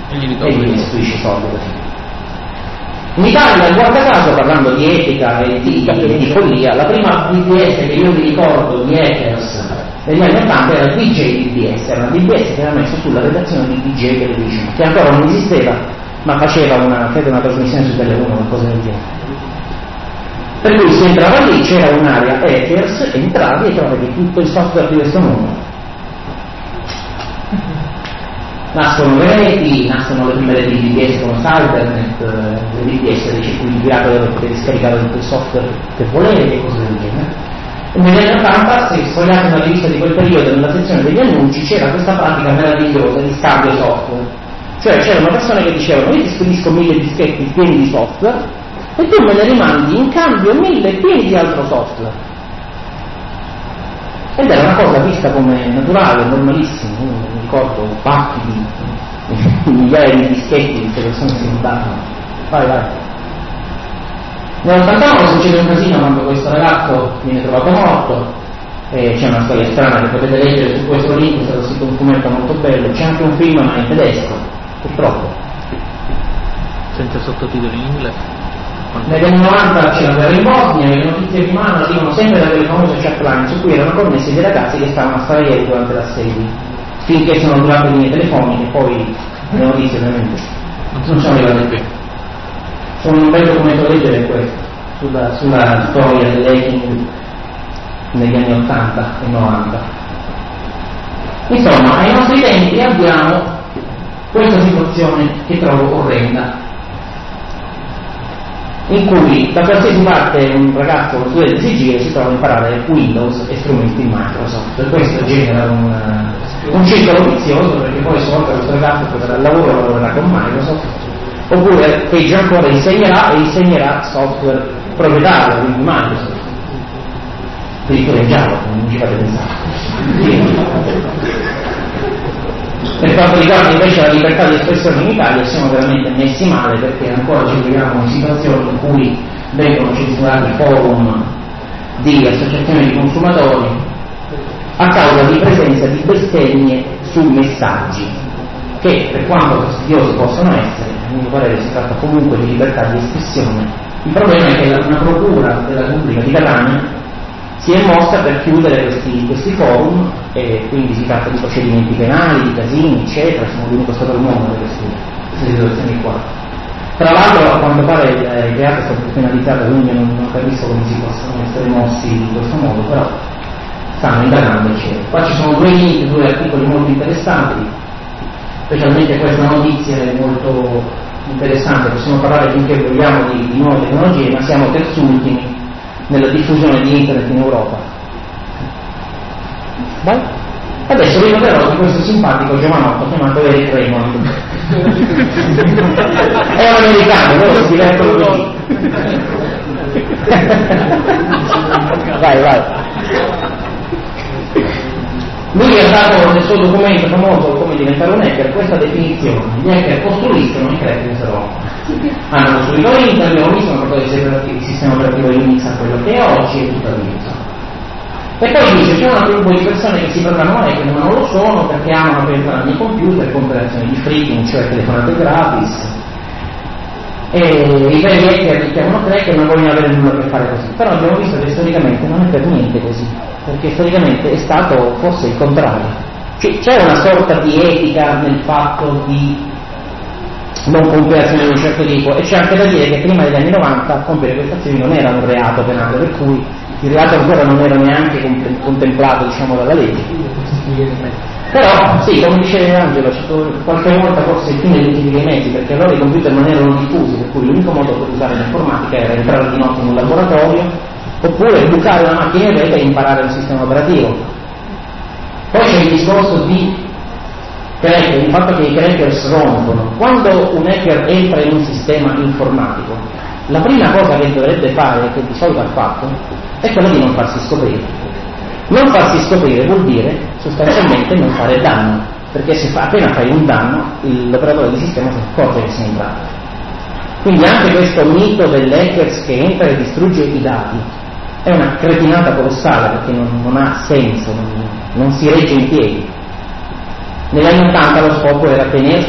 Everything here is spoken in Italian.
e gli restituisce soldi. In Italia, guarda caso, parlando di etica e di follia, la prima BBS che io mi ricordo di hackers negli anni 80 era il DJ BBS, era una BBS che era messo sulla redazione di DJ Television, che ancora non esisteva, ma faceva una trasmissione su Tele 1, una cosa del genere. Per cui si entrava lì, c'era un'area hackers, entravi e trovavi tutto il software di questo mondo. Nascono le reti, nascono le prime reti di BBS come Cybernet, le BBS dei circuiti pirata dove potevi scaricare tutto il software che volevi e cose del genere. E negli anni 80, se sfogliate una rivista di quel periodo nella sezione degli annunci, c'era questa pratica meravigliosa di scambio software. Cioè c'erano persone che dicevano: io ti spedisco 1000 dischetti pieni di software e tu me ne rimandi in cambio 1000 pieni di altro software. Ed era una cosa vista come naturale, normalissima. Mi ricordo pacchi di migliaia di dischetti di queste persone si mandavano. Vai. Nell'89 succede un casino quando questo ragazzo viene trovato morto, e c'è una storia strana che potete leggere su questo link, è stato scritto un fumetto molto bello, c'è anche un film ma in tedesco, purtroppo. Senza sottotitoli in inglese. Negli anni 90 c'è la guerra in Bosnia e le notizie di mano arrivano sempre da quelle famose chatline su cui erano connessi dei ragazzi che stavano a Sarajevo durante l'assedio, finché sono durate le linee telefoniche, poi le notizie ovviamente non sono arrivate qui. Sono un bel documento da leggere questo, sulla storia dell'hacking negli anni 80 e 90. Insomma, ai nostri tempi abbiamo questa situazione che trovo orrenda, in cui da qualsiasi parte un ragazzo, uno studente si gira e si trova a imparare Windows e strumenti Microsoft, e questo genera un circolo vizioso, perché poi sua volta questo ragazzo troverà il lavoro, lavorerà con Microsoft, oppure peggio ancora insegnerà software proprietario, quindi Microsoft, addirittura in Java, non ci fate pensare. Per quanto riguarda invece la libertà di espressione in Italia siamo veramente messi male, perché ancora ci troviamo in situazioni in cui vengono censurati forum di associazioni di consumatori a causa di presenza di bestemmie su messaggi che, per quanto fastidiosi possano essere, a mio parere si tratta comunque di libertà di espressione. Il problema è che una procura della Repubblica di Catania si è mossa per chiudere questi forum, e quindi si tratta di procedimenti penali, di casini, eccetera. Siamo l'unico stato al mondo di queste situazioni qua. Tra l'altro, a quanto pare il reato è stato penalizzato, quindi non capisco come si possono essere mossi in questo modo, però stanno indagando, eccetera. Qua ci sono due articoli molto interessanti, specialmente questa notizia è molto interessante. Possiamo parlare finché vogliamo di nuove tecnologie, ma siamo terzultimi nella diffusione di internet in Europa. Vai? Adesso vi parlerò di questo simpatico giovanotto chiamato Eric Raymond. È un americano, loro si divertono così. Vai. Lui ha dato nel suo documento famoso Come diventare un hacker questa definizione: gli hacker costruiscono, i cracker hanno costruito internet, abbiamo visto una cosa il sistema operativo Unix a quello che è oggi e tuttavia. E poi dice: c'è un gruppo di persone che si programmano hacker ma non lo sono perché amano penetrare nei computer con operazioni di phreaking, cioè telefonate gratis, e i veri hacker li chiamano cracker e non vogliono avere nulla a che fare così. Però abbiamo visto che storicamente non è per niente così, perché storicamente è stato forse il contrario. C'è una sorta di etica nel fatto di non compiere azioni di un certo tipo, e c'è anche da dire che prima degli anni 90 compiere queste azioni non era un reato penale, per cui il reato ancora non era neanche contemplato, diciamo, dalla legge. Però sì, come diceva Angelo, qualche volta forse il fine giustifica i mezzi, perché allora i computer non erano diffusi, per cui l'unico modo per usare l'informatica era entrare di notte in un laboratorio oppure bucare la macchina in rete e imparare un sistema operativo. Poi c'è il discorso di il fatto che i crackers rompono. Quando un hacker entra in un sistema informatico, la prima cosa che dovrebbe fare, che di solito ha fatto, è quella di non farsi scoprire. Non farsi scoprire vuol dire sostanzialmente non fare danno, perché appena fai un danno l'operatore di sistema si accorge che sei entrato. Quindi anche questo mito dell'hackers che entra e distrugge i dati è una cretinata colossale, perché non ha senso, non si regge in piedi. Negli anni 80 lo scopo era tenersi